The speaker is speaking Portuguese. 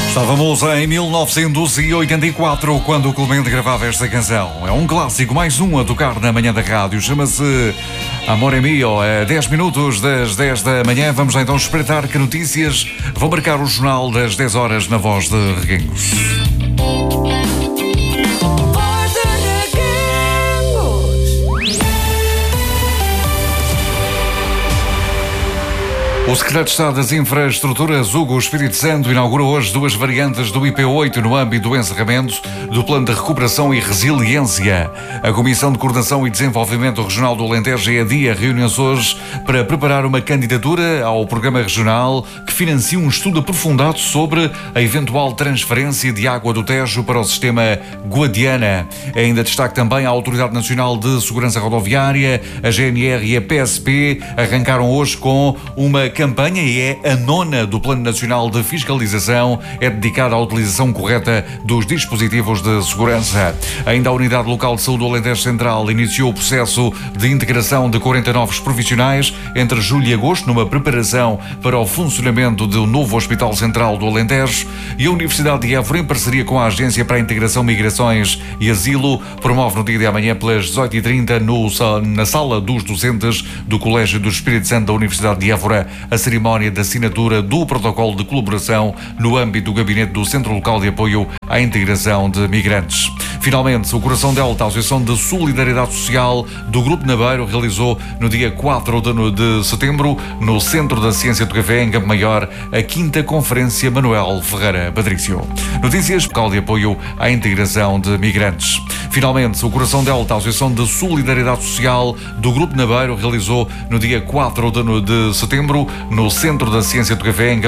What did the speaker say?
Estávamos em 1984 quando o Clemente gravava esta canção. É um clássico, mais um a tocar na manhã da rádio. Chama-se Amore Mio. É 10 minutos das 10 da manhã. Vamos então espreitar que notícias vão marcar o jornal das 10 horas na voz de Reguengos. O secretário de Estado das Infraestruturas, Hugo Espírito Santo, inaugurou hoje duas variantes do IP8 no âmbito do encerramento do Plano de Recuperação e Resiliência. A Comissão de Coordenação e Desenvolvimento Regional do Alentejo e a DIA reúnem-se hoje para preparar uma candidatura ao Programa Regional que financia um estudo aprofundado sobre a eventual transferência de água do Tejo para o sistema Guadiana. Ainda destaque também a Autoridade Nacional de Segurança Rodoviária, a GNR e a PSP arrancaram hoje com uma campanha e é a 9ª do Plano Nacional de Fiscalização, é dedicada à utilização correta dos dispositivos de segurança. Ainda a Unidade Local de Saúde do Alentejo Central iniciou o processo de integração de 40 novos profissionais entre julho e agosto, numa preparação para o funcionamento do novo Hospital Central do Alentejo, e a Universidade de Évora, em parceria com a Agência para a Integração, Migrações e Asilo, promove no dia de amanhã pelas 18h30 na Sala dos Docentes do Colégio do Espírito Santo da Universidade de Évora a cerimónia de assinatura do protocolo de colaboração no âmbito do gabinete do Centro Local de Apoio à Integração de Migrantes. Finalmente, o Coração Delta, a Associação de Solidariedade Social do Grupo Nabeiro, realizou no dia 4 de setembro, no Centro da Ciência do Café, em Campo Maior, a 5ª Conferência Manuel Ferreira Patrício. Notícias local de apoio à integração de migrantes. Finalmente, o Coração Delta, a Associação de Solidariedade Social do Grupo Nabeiro, realizou no dia 4 de setembro, no Centro da Ciência do Café, em